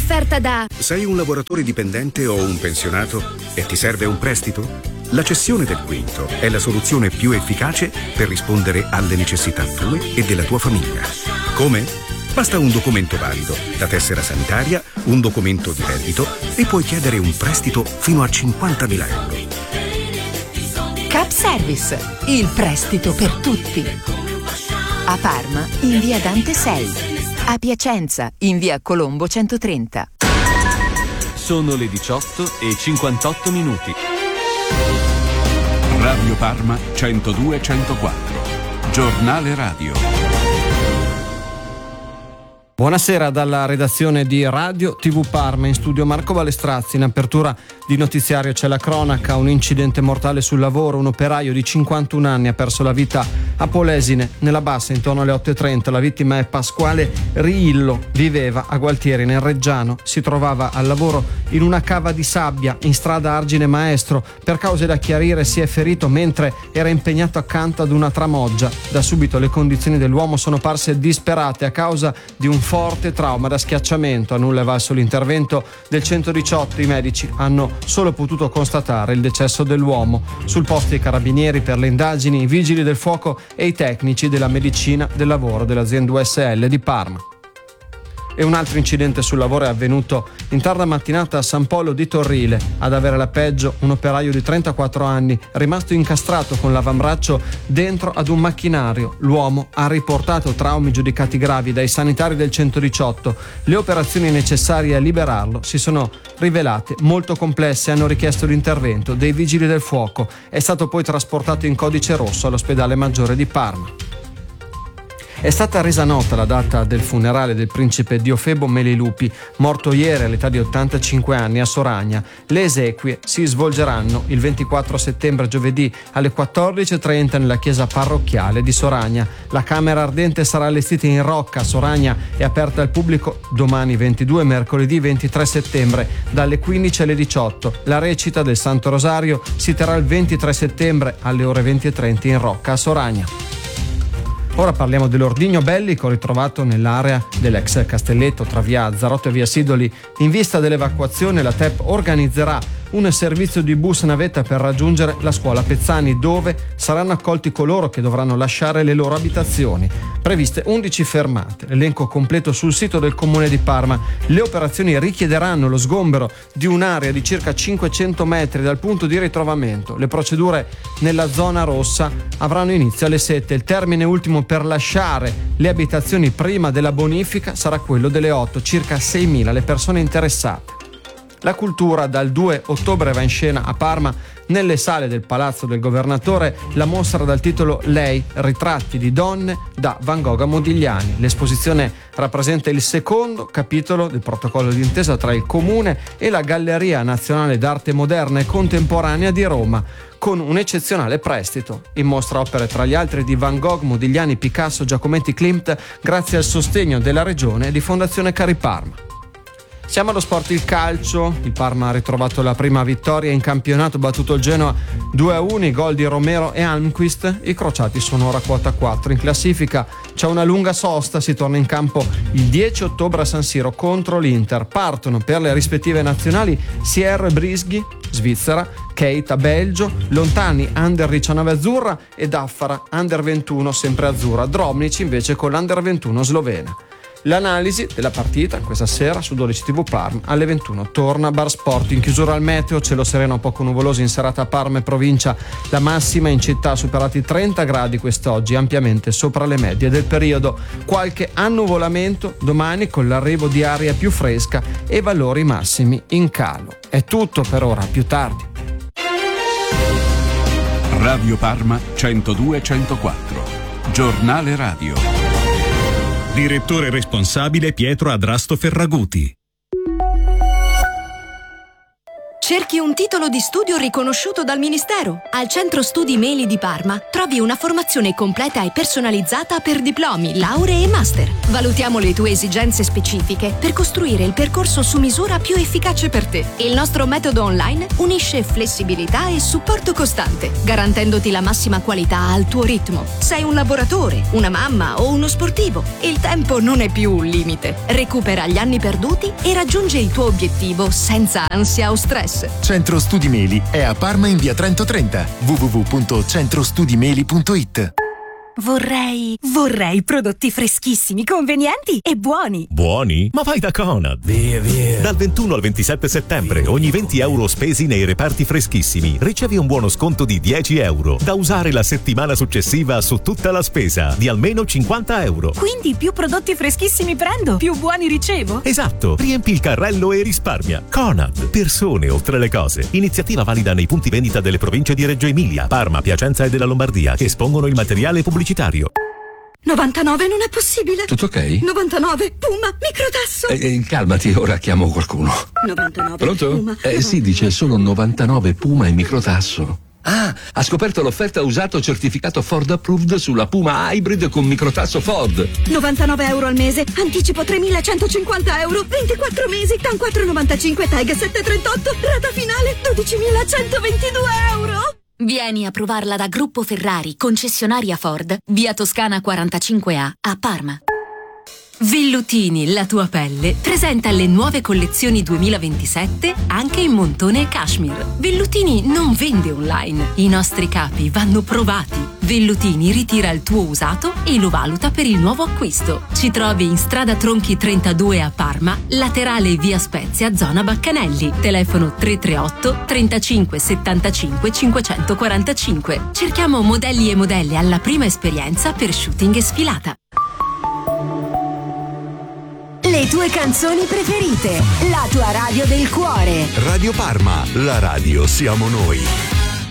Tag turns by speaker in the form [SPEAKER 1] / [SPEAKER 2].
[SPEAKER 1] offerta da...
[SPEAKER 2] Sei un lavoratore dipendente o un pensionato e ti serve un prestito? La cessione del quinto è la soluzione più efficace per rispondere alle necessità tue e della tua famiglia. Come? Basta un documento valido, la tessera sanitaria, un documento di reddito e puoi chiedere un prestito fino a 50.000 euro.
[SPEAKER 3] Cap Service, il prestito per tutti. A Parma, in via Dante 6. A Piacenza, in via Colombo 130.
[SPEAKER 4] Sono le 18:58.
[SPEAKER 5] Radio Parma 102-104. Giornale radio.
[SPEAKER 6] Buonasera dalla redazione di Radio TV Parma, in studio Marco Balestrazzi. In apertura di notiziario c'è la cronaca: un incidente mortale sul lavoro, un operaio di 51 anni ha perso la vita a Polesine, nella Bassa, intorno alle 8:30. La vittima è Pasquale Riillo, viveva a Gualtieri nel Reggiano, si trovava al lavoro in una cava di sabbia in strada Argine Maestro. Per cause da chiarire si è ferito mentre era impegnato accanto ad una tramoggia. Da subito le condizioni dell'uomo sono parse disperate a causa di un forte trauma da schiacciamento. A nulla è valso l'intervento del 118, i medici hanno solo potuto constatare il decesso dell'uomo. Sul posto i carabinieri per le indagini, i vigili del fuoco e i tecnici della medicina del lavoro dell'azienda USL di Parma. E un altro incidente sul lavoro è avvenuto in tarda mattinata a San Polo di Torrile. Ad avere la peggio un operaio di 34 anni rimasto incastrato con l'avambraccio dentro ad un macchinario. L'uomo ha riportato traumi giudicati gravi dai sanitari del 118. Le operazioni necessarie a liberarlo si sono rivelate molto complesse e hanno richiesto l'intervento dei vigili del fuoco. È stato poi trasportato in codice rosso all'ospedale maggiore di Parma. È stata resa nota la data del funerale del principe Diofebo Melilupi, morto ieri all'età di 85 anni a Soragna. Le esequie si svolgeranno il 24 settembre, giovedì, alle 14:30 nella chiesa parrocchiale di Soragna. La camera ardente sarà allestita in rocca a Soragna e aperta al pubblico domani 22 e mercoledì 23 settembre dalle 15 alle 18. La recita del Santo Rosario si terrà il 23 settembre alle ore 20:30 in rocca a Soragna. Ora parliamo dell'ordigno bellico ritrovato nell'area dell'ex castelletto tra via Azzarotto e via Sidoli. In vista dell'evacuazione la TEP organizzerà un servizio di bus navetta per raggiungere la scuola Pezzani, dove saranno accolti coloro che dovranno lasciare le loro abitazioni. Previste 11 fermate, l'elenco completo sul sito del comune di Parma. Le operazioni richiederanno lo sgombero di un'area di circa 500 metri dal punto di ritrovamento. Le procedure nella zona rossa avranno inizio alle 7. Il termine ultimo per lasciare le abitazioni prima della bonifica sarà quello delle 8. Circa 6.000 le persone interessate. La cultura dal 2 ottobre va in scena a Parma nelle sale del Palazzo del Governatore la mostra dal titolo Lei, ritratti di donne da Van Gogh a Modigliani. L'esposizione rappresenta il secondo capitolo del protocollo d'intesa tra il Comune e la Galleria Nazionale d'Arte Moderna e Contemporanea di Roma, con un eccezionale prestito. In mostra opere tra gli altri di Van Gogh, Modigliani, Picasso, Giacometti, Klimt, grazie al sostegno della Regione e di Fondazione Cari Parma. Siamo allo sport, il calcio. Il Parma ha ritrovato la prima vittoria in campionato, battuto il Genoa 2-1, i gol di Romero e Almquist. I crociati sono ora quota 4. In classifica c'è una lunga sosta, si torna in campo il 10 ottobre a San Siro contro l'Inter. Partono per le rispettive nazionali Sierra Brisghi, Svizzera, Keita, Belgio, Lontani, Under 19 azzurra e Daffara, Under 21 sempre azzurra. Dromnic invece con l'Under 21 slovena. L'analisi della partita questa sera su 12 TV Parma alle 21. Torna Bar Sport. In chiusura al meteo, cielo sereno poco nuvoloso in serata a Parma e provincia. La massima in città ha superato i 30 gradi quest'oggi, ampiamente sopra le medie del periodo. Qualche annuvolamento domani con l'arrivo di aria più fresca e valori massimi in calo. È tutto per ora, più tardi.
[SPEAKER 5] Radio Parma 102-104. Giornale radio.
[SPEAKER 7] Direttore responsabile Pietro Adrasto Ferraguti.
[SPEAKER 1] Cerchi un titolo di studio riconosciuto dal Ministero? Al Centro Studi Meli di Parma trovi una formazione completa e personalizzata per diplomi, lauree e master. Valutiamo le tue esigenze specifiche per costruire il percorso su misura più efficace per te. Il nostro metodo online unisce flessibilità e supporto costante, garantendoti la massima qualità al tuo ritmo. Sei un lavoratore, una mamma o uno sportivo. Il tempo non è più un limite. Recupera gli anni perduti e raggiunge il tuo obiettivo senza ansia o stress.
[SPEAKER 8] Centro Studi Meli è a Parma in via Trento 30. www.centrostudimeli.it.
[SPEAKER 9] Vorrei prodotti freschissimi, convenienti e buoni.
[SPEAKER 10] Buoni? Ma vai da Conad! Via! Dal 21 al 27 settembre, ogni 20 euro spesi nei reparti freschissimi, ricevi un buono sconto di 10 euro, da usare la settimana successiva su tutta la spesa, di almeno 50 euro.
[SPEAKER 9] Quindi più prodotti freschissimi prendo, più buoni ricevo?
[SPEAKER 10] Esatto! Riempi il carrello e risparmia. Conad. Persone oltre le cose. Iniziativa valida nei punti vendita delle province di Reggio Emilia, Parma, Piacenza e della Lombardia, che espongono il materiale pubblicitario.
[SPEAKER 9] 99 non è possibile.
[SPEAKER 11] Tutto ok?
[SPEAKER 9] 99 Puma microtasso.
[SPEAKER 11] Calmati, ora chiamo qualcuno.
[SPEAKER 9] 99
[SPEAKER 11] Pronto?
[SPEAKER 9] Puma.
[SPEAKER 11] Sì, dice solo 99 Puma e microtasso. Ah, ha scoperto l'offerta usato certificato Ford Approved sulla Puma Hybrid con microtasso Ford.
[SPEAKER 9] 99 euro al mese, anticipo 3.150 euro, 24 mesi, TAN 4,95, TAG 7,38, rata finale 12.122 euro.
[SPEAKER 1] Vieni a provarla da Gruppo Ferrari, concessionaria Ford, via Toscana 45A, a Parma. Vellutini, la tua pelle, presenta le nuove collezioni 2027 anche in montone e cashmere. Vellutini non vende online. I nostri capi vanno provati. Vellutini ritira il tuo usato e lo valuta per il nuovo acquisto. Ci trovi in strada Tronchi 32 a Parma, laterale via Spezia, zona Baccanelli. Telefono 338 35 75 545. Cerchiamo modelli e modelle alla prima esperienza per shooting e sfilata.
[SPEAKER 3] Le tue canzoni preferite, la tua radio del cuore.
[SPEAKER 12] Radio Parma, la radio siamo noi.